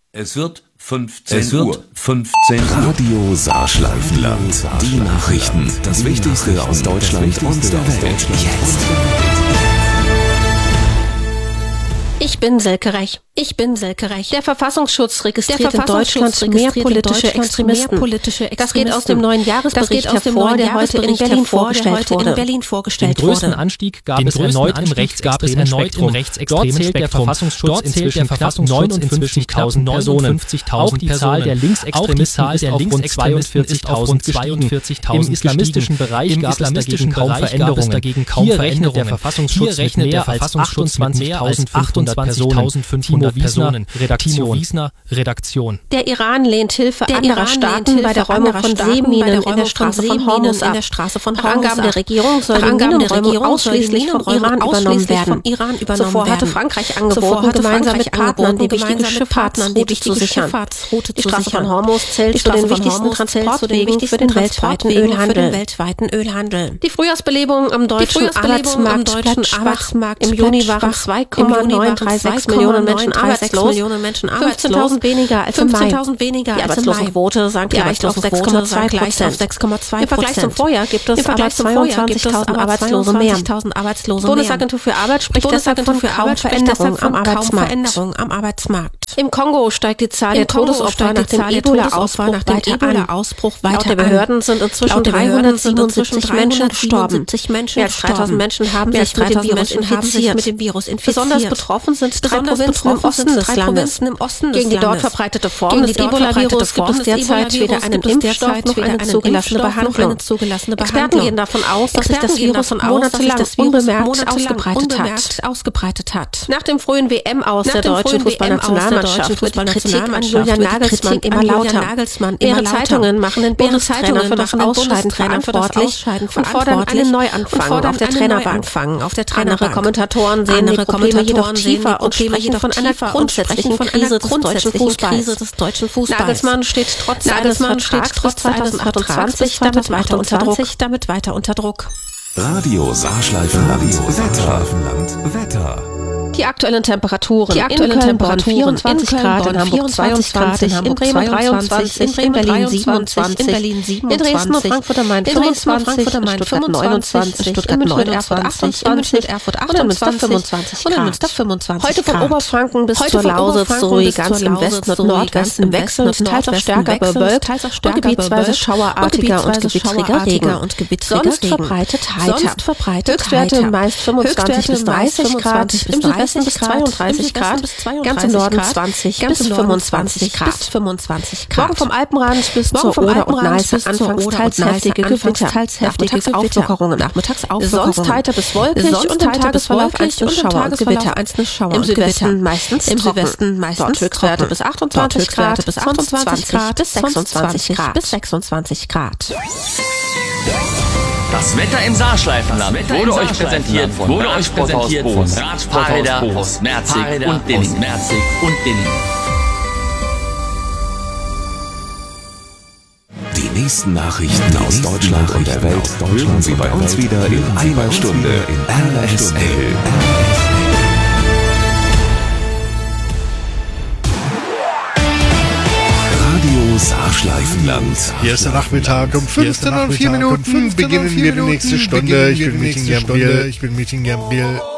Es wird 15 Uhr. 15 Uhr. Radio Saarschleifenland. Die Nachrichten. Das Wichtigste aus Deutschland und der Welt. Jetzt. Ich bin Selke Reich. Der Verfassungsschutz registriert in Deutschland mehr politische Extremisten. Das geht aus dem neuen Jahresbericht hervor, der heute in Berlin vorgestellt wurde. Den größten Anstieg gab es erneut im rechtsextremen Spektrum. Dort zählt der Verfassungsschutz inzwischen knapp 59.000 Personen. Auch die Zahl der Linksextremisten ist auf rund 42.000 gestiegen. Im islamistischen Bereich gab es dagegen kaum Veränderungen. Hier rechnet der Verfassungsschutz mit mehr als 28.500 Personen. Timo Wiesner, Redaktion. Der Iran lehnt Hilfe anderer Staaten bei der Räumung von Seeminen in der Straße von Hormuz ab. Nach Angaben der Regierung soll die Minenräumung ausschließlich vom Iran übernommen werden. Zuvor hatte Frankreich angeboten, gemeinsam mit Partnern die wichtige Schifffahrtsroute zu sichern. Die Straße von Hormuz zählt zu den wichtigsten Transportwegen für den weltweiten Ölhandel. Die Frühjahrsbelebung am deutschen Arbeitsmarkt bleibt schwach. Im Juni waren 2,936 Millionen Menschen arbeitslos, 15.000 weniger als im Mai. Die Arbeitslosenquote sank leicht auf 6,2%. Im Vergleich zum Vorjahr gibt es aber 22.000 Arbeitslose mehr. Die Bundesagentur für Arbeit spricht deshalb von kaum Veränderung am Arbeitsmarkt. Im Kongo steigt die Zahl der Todesopfer nach dem Ebola-Ausbruch weiter an. Laut der Behörden sind inzwischen 377 Menschen gestorben. Mehr als 3.000 Menschen haben sich mit dem Virus infiziert. Besonders betroffen sind drei Provinzen im Osten des Landes. Gegen die dort verbreitete Form des Ebola-Virus gibt es derzeit weder einen Impfstoff noch eine zugelassene Behandlung. Experten gehen davon aus, dass sich das Virus monatelang unbemerkt ausgebreitet hat. Nach dem frühen WM-Aus der deutschen Fußballnationalmannschaft wird die Kritik an Julian Nagelsmann immer lauter. Mehrere Zeitungen machen den Bundestrainer für das Ausscheiden verantwortlich und fordern einen Neuanfang auf der Trainerbank. Andere Kommentatoren sehen die Probleme jedoch tiefer und sprechen von einer grundsätzlichen Krise des deutschen Fußballs. Nagelsmann steht trotz seines Vertrags bis 2028 damit weiter unter Druck. Radio Saarschleifenland. Wetter. Die aktuellen Temperaturen. In Köln 24 Grad, in Hamburg 22, in Bremen 23, in Berlin 27, in Dresden und Frankfurt am Main 25, in Stuttgart 29, in München und Erfurt 28 und in Münster 25. Heute von Oberfranken bis zur Lausitz sowie ganz im Westen und Nordwesten wechselnd, teils auch stärker bewölkt und gebietsweise schauerartiger und gewittriger Regen. Sonst verbreitet heiter. Höchstwerte meist 25 bis 30 Grad, im Südwesten bis 32 Grad, ganz im Norden 20 bis 25 Grad. Morgen vom Alpenrand bis zur Oder und Neiße anfangs teils heftige Gewitter, nachmittags Auflockerungen. Sonst heiter bis wolkig und im Tagesverlauf einzelne Schauer und Gewitter. Im Südwesten meistens trocken. Dort Höchstwerte bis 28 Grad, bis 26 Grad. Das Wetter im Saarschleifenland wurde euch präsentiert von Fahrräder aus Merzig und Dilling. Die nächsten Nachrichten aus Deutschland und der Welt hören Sie bei uns wieder in einer Stunde in RSL. Radio Saarschleifenland. Hier ist der Nachmittag um 15:04 beginnen wir die nächste Stunde. Ich bin Meeting Gabriel.